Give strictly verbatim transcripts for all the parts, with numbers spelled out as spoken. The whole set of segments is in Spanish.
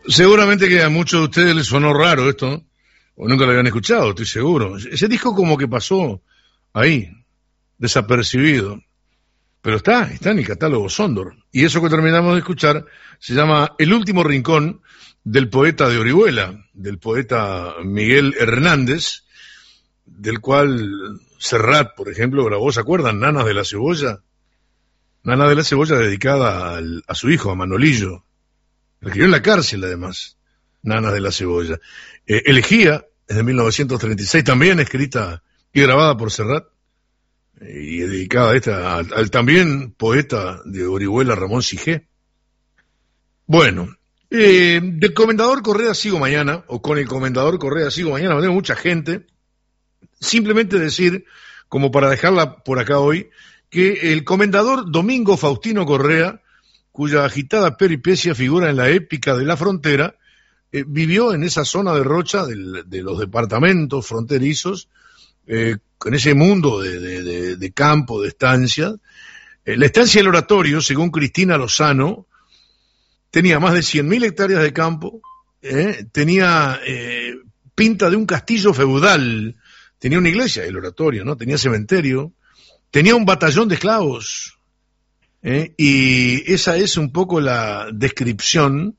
Seguramente que a muchos de ustedes les sonó raro esto, ¿no? O nunca lo habían escuchado, estoy seguro. Ese disco como que pasó ahí, desapercibido. Pero está, está en el catálogo Sondor. Y eso que terminamos de escuchar se llama El último rincón del poeta de Orihuela, del poeta Miguel Hernández, del cual Serrat, por ejemplo, grabó, ¿se acuerdan? Nanas de la Cebolla. Nanas de la Cebolla dedicada al, a su hijo, a Manolillo. La escribió en la cárcel, además. Nanas de la Cebolla. Eh, Elegía, es de mil novecientos treinta y seis, también escrita y grabada por Serrat, eh, y dedicada a esta, al, al también poeta de Orihuela, Ramón Sigé. Bueno, eh, del Comendador Correa sigo mañana, o con el Comendador Correa sigo mañana, tengo mucha gente. Simplemente decir, como para dejarla por acá hoy, que el Comendador Domingo Faustino Correa, cuya agitada peripecia figura en la épica de la frontera, eh, vivió en esa zona de Rocha del, de los departamentos fronterizos, eh, en ese mundo de, de, de, de campo, de estancia. Eh, la estancia del Oratorio, según Cristina Lozano, tenía más de cien mil hectáreas de campo, eh, tenía eh, pinta de un castillo feudal, tenía una iglesia, el Oratorio, ¿no? Tenía cementerio, tenía un batallón de esclavos. ¿Eh? Y esa es un poco la descripción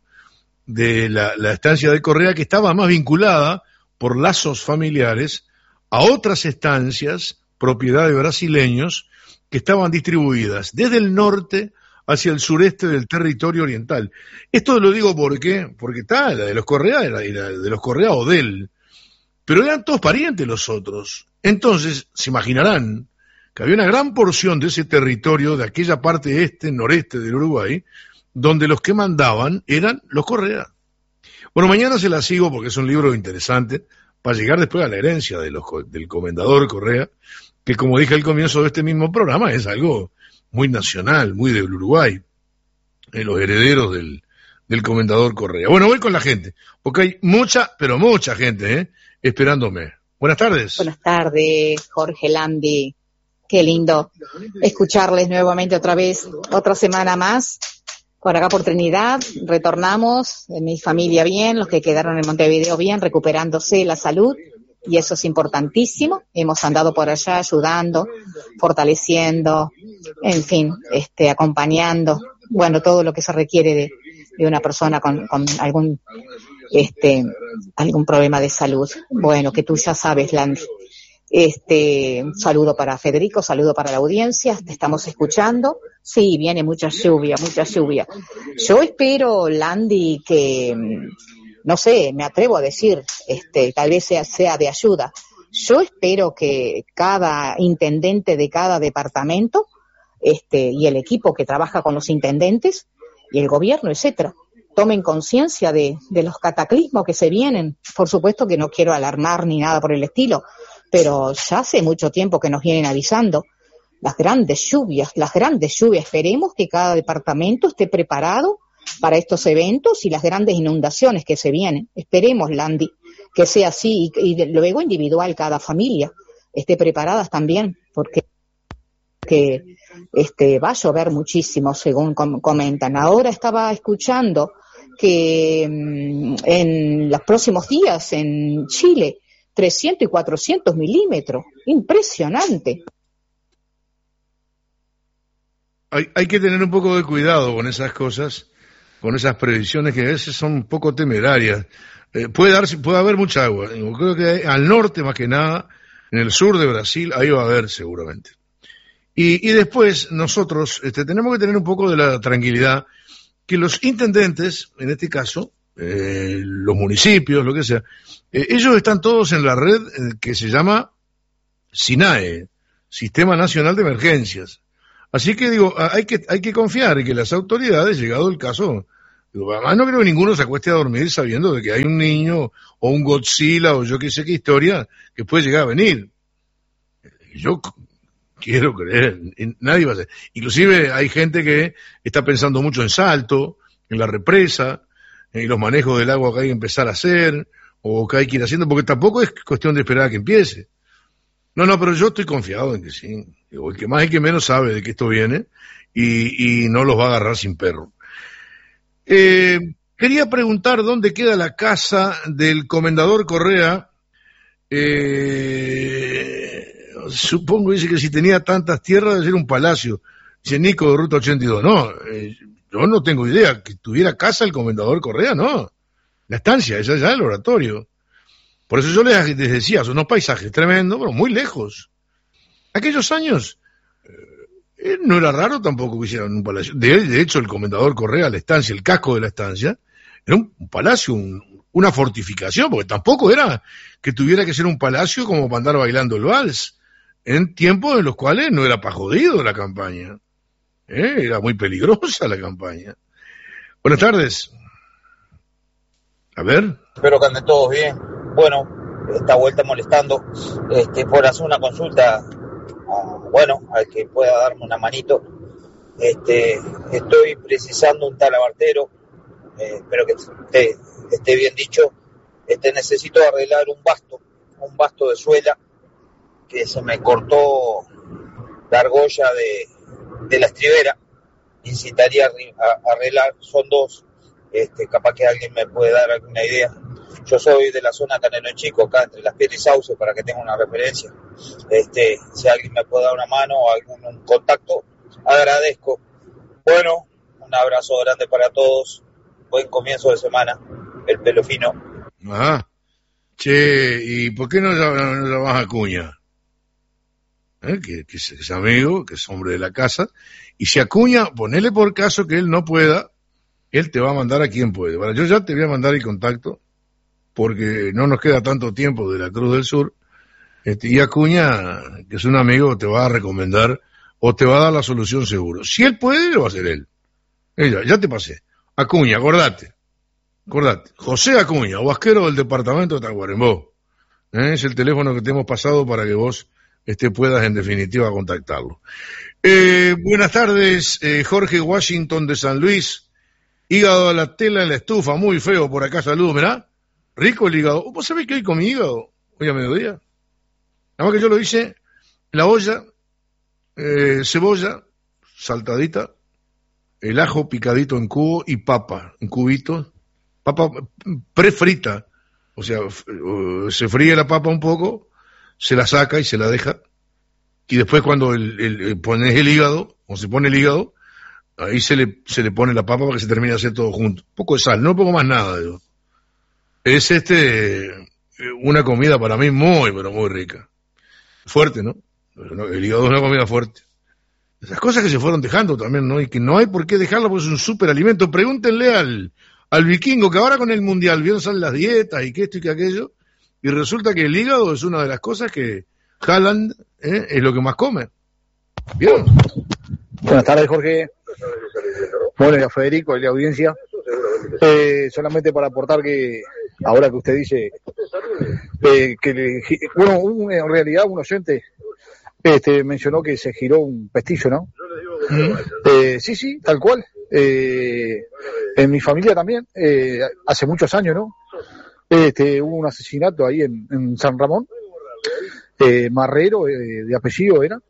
de la, la estancia de Correa, que estaba más vinculada por lazos familiares a otras estancias, propiedad de brasileños, que estaban distribuidas desde el norte hacia el sureste del territorio oriental. Esto lo digo porque, porque está, la de los Correa era, era de los Correa Odel, pero eran todos parientes los otros. Entonces, se imaginarán que había una gran porción de ese territorio, de aquella parte este, noreste del Uruguay, donde los que mandaban eran los Correa. Bueno, mañana se la sigo porque es un libro interesante, para llegar después a la herencia de los, del Comendador Correa, que como dije al comienzo de este mismo programa, es algo muy nacional, muy del Uruguay, eh, los herederos del, del Comendador Correa. Bueno, voy con la gente, porque hay mucha, pero mucha gente, eh, esperándome. Buenas tardes. Buenas tardes, Jorge Landi. Qué lindo escucharles nuevamente otra vez, otra semana más, por acá por Trinidad. Retornamos, mi familia bien, los que quedaron en Montevideo bien, recuperándose la salud, y eso es importantísimo. Hemos andado por allá ayudando, fortaleciendo, en fin, este, acompañando, bueno, todo lo que se requiere de, de una persona con, con algún, este, algún problema de salud. Bueno, que tú ya sabes, Landy. Este, un saludo para Federico, saludo para la audiencia, te estamos escuchando. Sí, viene mucha lluvia, mucha lluvia. Yo espero, Landy, que, no sé, me atrevo a decir, este, tal vez sea, sea de ayuda. Yo espero que cada intendente de cada departamento, este, y el equipo que trabaja con los intendentes, y el gobierno, etcétera, tomen conciencia de, de los cataclismos que se vienen. Por supuesto que no quiero alarmar ni nada por el estilo, pero ya hace mucho tiempo que nos vienen avisando las grandes lluvias, las grandes lluvias. Esperemos que cada departamento esté preparado para estos eventos y las grandes inundaciones que se vienen. Esperemos, Landy, que sea así, y, y luego individual, cada familia esté preparada también, porque que, este, va a llover muchísimo, según com- comentan. Ahora estaba escuchando que mmm, en los próximos días en Chile trescientos y cuatrocientos milímetros. Impresionante. Hay, hay que tener un poco de cuidado con esas cosas, con esas previsiones que a veces son un poco temerarias. Eh, puede darse, puede haber mucha agua. Yo creo que hay, al norte más que nada, en el sur de Brasil, ahí va a haber seguramente. Y, y después nosotros este, tenemos que tener un poco de la tranquilidad que los intendentes, en este caso, eh, los municipios, lo que sea, eh, ellos están todos en la red eh, que se llama SINAE, Sistema Nacional de Emergencias. Así que digo, hay que hay que confiar en que las autoridades, llegado el caso, digo, además no creo que ninguno se acueste a dormir sabiendo de que hay un niño o un Godzilla o yo qué sé qué historia que puede llegar a venir. Yo quiero creer, nadie va a hacer. Inclusive hay gente que está pensando mucho en Salto, en la represa, en los manejos del agua que hay que empezar a hacer, o que hay que ir haciendo, porque tampoco es cuestión de esperar a que empiece. No, no, pero yo estoy confiado en que sí. El que más y que menos sabe de que esto viene y, y no los va a agarrar sin perro. Eh, Quería preguntar dónde queda la casa del comendador Correa. Eh, supongo, dice que si tenía tantas tierras debe ser un palacio. Dice Nico de Ruta ochenta y dos. No, eh, yo no tengo idea. Que tuviera casa el comendador Correa, no. La estancia, esa ya el oratorio. Por eso yo les, les decía, son unos paisajes tremendos, pero muy lejos. Aquellos años, eh, no era raro tampoco que hicieran un palacio. De, de hecho, el comendador Correa, la estancia, el casco de la estancia, era un, un palacio, un, una fortificación, porque tampoco era que tuviera que ser un palacio como para andar bailando el vals, en tiempos en los cuales no era para jodido la campaña. ¿Eh? Era muy peligrosa la campaña. Buenas tardes. A ver. Espero que anden todos bien. Bueno, esta vuelta molestando este, por hacer una consulta, uh, bueno, al que pueda darme una manito. Este, estoy precisando un talabartero, eh, espero que esté, esté bien dicho. Este, necesito arreglar un basto, un basto de suela que se me cortó la argolla de, de la estribera. Necesitaría arreglar, son dos. Este, capaz que alguien me puede dar alguna idea. Yo soy de la zona Canelo Chico, acá entre Las Piedras y Sauce, para que tenga una referencia. Este, si alguien me puede dar una mano o algún un contacto, agradezco. Bueno, un abrazo grande para todos. Buen comienzo de semana. El pelo fino. Ajá. Che, ¿y por qué no llamas a Acuña? ¿Eh? Que, que, es, que es amigo, que es hombre de la casa. Y si Acuña, ponele por caso que él no pueda, él te va a mandar a quien puede. Bueno, yo ya te voy a mandar el contacto, porque no nos queda tanto tiempo de la Cruz del Sur, este, y Acuña, que es un amigo, te va a recomendar o te va a dar la solución seguro. Si él puede, lo va a hacer él. Ella, ya te pasé. Acuña, acordate. Acordate. José Acuña, vasquero del departamento de Tacuarembó. ¿Eh? Es el teléfono que te hemos pasado para que vos este, puedas en definitiva contactarlo. Eh, buenas tardes, eh, Jorge Washington de San Luis. Hígado a la tela en la estufa, muy feo por acá, saludos, mirá. Rico el hígado. ¿Vos sabés que hoy comí hígado? Hoy a mediodía. Nada más que yo lo hice, la olla, eh, cebolla, saltadita, el ajo picadito en cubo y papa, en cubitos. Papa prefrita. O sea, se fríe la papa un poco, se la saca y se la deja. Y después cuando el, el, el pones el hígado, o se pone el hígado, ahí se le, se le pone la papa para que se termine de hacer todo junto. Un poco de sal, no pongo más nada. Digo. Es este una comida para mí muy, pero muy rica. Fuerte, ¿no? El hígado es una comida fuerte. Esas cosas que se fueron dejando también, ¿no? Y que no hay por qué dejarla porque es un superalimento. Pregúntenle al, al vikingo que ahora con el mundial vieron salen las dietas y que esto y que aquello, y resulta que el hígado es una de las cosas que Haaland ¿eh? es lo que más come. ¿Vieron? Buenas tardes, Jorge. Bueno, y a Federico y la audiencia. Eh, solamente para aportar que, ahora que usted dice, eh, que le, bueno, un, en realidad un oyente este, mencionó que se giró un pestillo, ¿no? ¿Mm? Eh, sí, sí, tal cual. Eh, en mi familia también, eh, hace muchos años, ¿no? Este, hubo un asesinato ahí en, en San Ramón. Eh, Marrero, eh, de apellido era.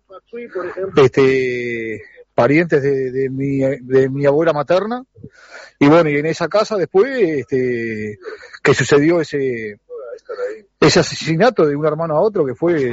Este, parientes de, de mi de mi abuela materna, y bueno, y en esa casa después este que sucedió ese ese asesinato de un hermano a otro, que fue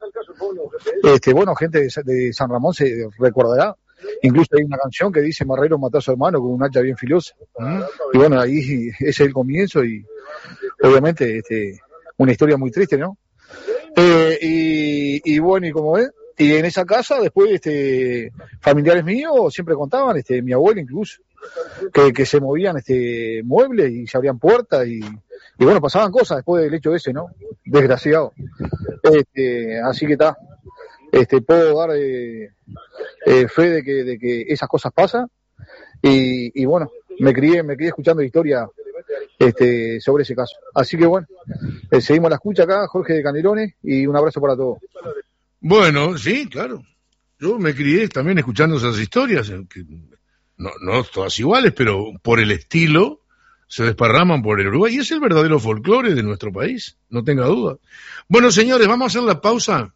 este bueno, gente de, de San Ramón se recordará, incluso hay una canción que dice Marrero mató a su hermano con un hacha bien filosa. ¿Mm? Y bueno, ahí ese es el comienzo, y obviamente este una historia muy triste, ¿no? Eh, y, y bueno, y como ves, y en esa casa después este familiares míos siempre contaban, este mi abuela incluso, que, que se movían este muebles y se abrían puertas, y, y bueno, pasaban cosas después del hecho ese, ¿no? Desgraciado. Este, así que está, este puedo dar eh, eh, fe de que, de que esas cosas pasan, y, y bueno, me crié, me crié escuchando historia este sobre ese caso. Así que bueno, eh, seguimos la escucha acá, Jorge de Canelones, y un abrazo para todos. Bueno, sí, claro. Yo me crié también escuchando esas historias, que no, no todas iguales, pero por el estilo se desparraman por el Uruguay, y es el verdadero folclore de nuestro país, no tenga duda. Bueno, señores, vamos a hacer la pausa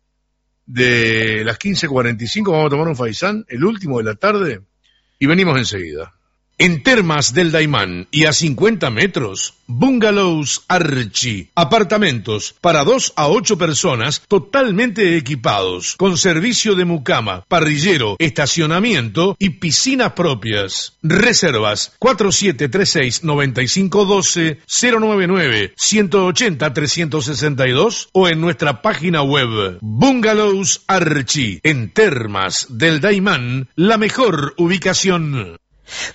de las quince cuarenta y cinco, vamos a tomar un faisán, el último de la tarde, y venimos enseguida. En Termas del Daymán y a cincuenta metros, Bungalows Archie. Apartamentos para dos a ocho personas totalmente equipados, con servicio de mucama, parrillero, estacionamiento y piscinas propias. Reservas cuatro siete tres seis nueve cinco uno dos cero nueve nueve uno ocho cero tres seis dos o en nuestra página web. Bungalows Archie. En Termas del Daymán, la mejor ubicación.